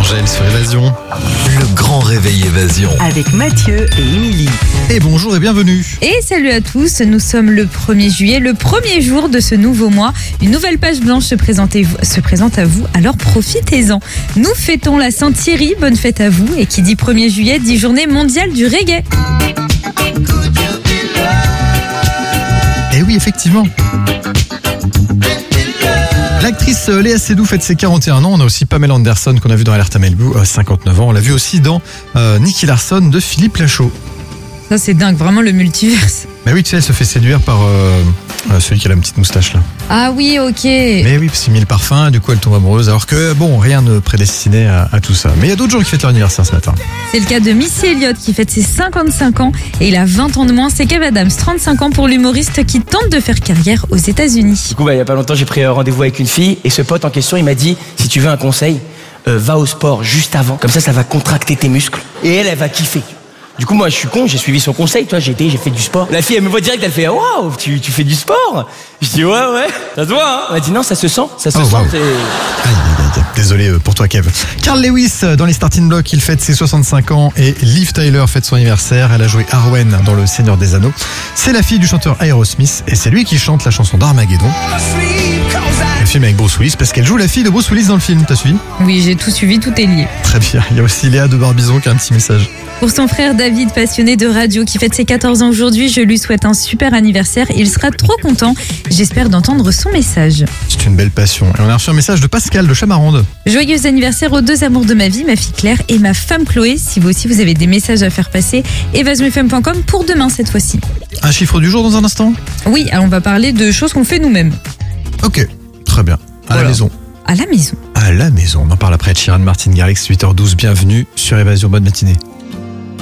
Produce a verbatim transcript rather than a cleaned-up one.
Angèle sur Évasion. Le grand réveil Évasion. Avec Mathieu et Émilie. Et bonjour et bienvenue. Et salut à tous, nous sommes le premier juillet, le premier jour de ce nouveau mois. Une nouvelle page blanche se présente, se présente à vous, alors profitez-en. Nous fêtons la Saint-Thierry, bonne fête à vous. Et qui dit premier juillet dit journée mondiale du reggae. Et oui, effectivement. L'actrice Léa Seydoux fête ses quarante et un ans. On a aussi Pamela Anderson qu'on a vu dans Alerta Malibu, euh, cinquante-neuf ans. On l'a vu aussi dans euh, Nicky Larson de Philippe Lachaud. Ça c'est dingue, vraiment le multiverse. Mais oui, tu sais, elle se fait séduire par euh, euh, celui qui a la petite moustache là. Ah oui, ok. Mais oui, parce qu'il met le parfum, du coup elle tombe amoureuse. Alors que bon, rien ne prédestinait à, à tout ça. Mais il y a d'autres gens qui fêtent leur anniversaire ce matin. C'est le cas de Missy Elliott qui fête ses cinquante-cinq ans et il a vingt ans de moins. C'est Kev Adams, trente-cinq ans pour l'humoriste qui tente de faire carrière aux États-Unis. Du coup, bah, il y a pas longtemps, j'ai pris euh, rendez-vous avec une fille et ce pote en question, il m'a dit si tu veux un conseil, euh, va au sport juste avant. Comme ça, ça va contracter tes muscles et elle, elle va kiffer. Du coup, moi, je suis con, j'ai suivi son conseil, toi, j'ai été, j'ai fait du sport. La fille, elle me voit direct, elle fait, waouh, tu, tu fais du sport? Je dis, ouais, ouais, ça se voit, hein. Elle m'a dit, non, ça se sent, ça se Oh, sent. wow. c'est- Aïe, aïe, aïe. Désolé euh, pour toi, Kev. Carl Lewis euh, dans les starting blocks, il fête ses soixante-cinq ans et Liv Tyler fête son anniversaire. Elle a joué Arwen dans Le Seigneur des Anneaux. C'est la fille du chanteur Aerosmith et c'est lui qui chante la chanson d'Armageddon. Le film avec Bruce Willis parce qu'elle joue la fille de Bruce Willis dans le film. T'as suivi? Oui, j'ai tout suivi, tout est lié. Très bien. Il y a aussi Léa de Barbizon qui a un petit message. Pour son frère David, passionné de radio, qui fête ses quatorze ans aujourd'hui, je lui souhaite un super anniversaire. Il sera trop content. J'espère d'entendre son message. C'est une belle passion. Et on a reçu un message de Pascal de Chamarande. Joyeux anniversaire aux deux amours de ma vie, ma fille Claire et ma femme Chloé. Si vous aussi vous avez des messages à faire passer, évasion f m point com pour demain cette fois-ci. Un chiffre du jour dans un instant? Oui, alors on va parler de choses qu'on fait nous-mêmes. Ok, très bien. À Voilà. la maison. À la maison. À la maison. On en parle après de Chiran Martin Garrix, huit heures douze. Bienvenue sur Évasion. Bonne matinée.